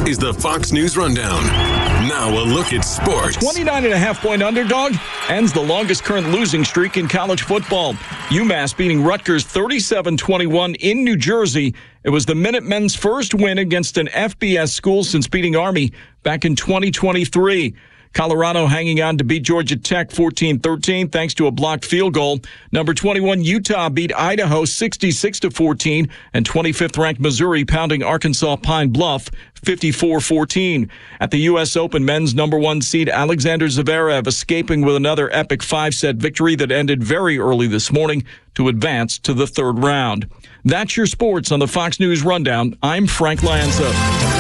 is the Fox News Rundown. Now a look at sports. 29.5-point underdog ends the longest current losing streak in college football. UMass beating Rutgers 37-21 in New Jersey. It was the Minutemen's first win against an FBS school since beating Army back in 2023. Colorado hanging on to beat Georgia Tech 14-13 thanks to a blocked field goal. Number 21 Utah beat Idaho 66-14, and 25th-ranked Missouri pounding Arkansas Pine Bluff 54-14. At the U.S. Open, men's number 1 seed Alexander Zverev escaping with another epic 5-set victory that ended very early this morning to advance to the third round. That's your sports on the Fox News Rundown. I'm Frank Lanza.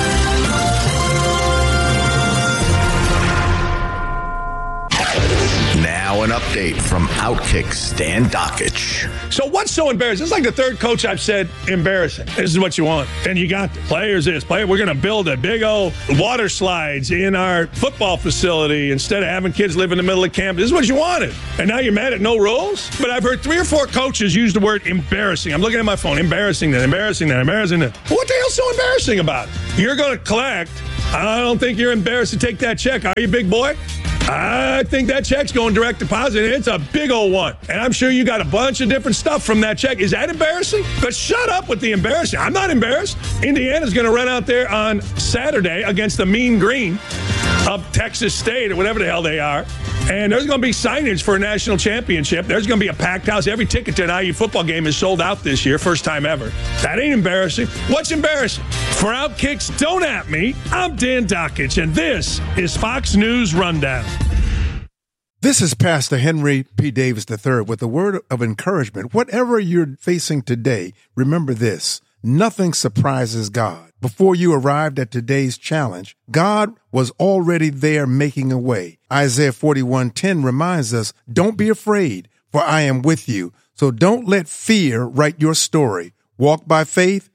Now an update from Outkick Stan Dockich. So what's so embarrassing? It's like the third coach I've said embarrassing. This is what you want. And you got the players we're going to build a big old water slides in our football facility instead of having kids live in the middle of campus. This is what you wanted. And now you're mad at no rules? But I've heard 3 or 4 coaches use the word embarrassing. I'm looking at my phone. Embarrassing that. What the hell's so embarrassing about it? You're going to collect. I don't think you're embarrassed to take that check. Are you, big boy? I think that check's going direct deposit. It's a big old one. And I'm sure you got a bunch of different stuff from that check. Is that embarrassing? But shut up with the embarrassing. I'm not embarrassed. Indiana's going to run out there on Saturday against the Mean Green of Texas State or whatever the hell they are. And there's going to be signage for a national championship. There's going to be a packed house. Every ticket to an IU football game is sold out this year. First time ever. That ain't embarrassing. What's embarrassing? For Outkicks, don't at me. I'm Dan Dockich, and this is Fox News Rundown. This is Pastor Henry P. Davis III with a word of encouragement. Whatever you're facing today, remember this. Nothing surprises God. Before you arrived at today's challenge, God was already there making a way. Isaiah 41:10 reminds us, don't be afraid, for I am with you. So don't let fear write your story. Walk by faith,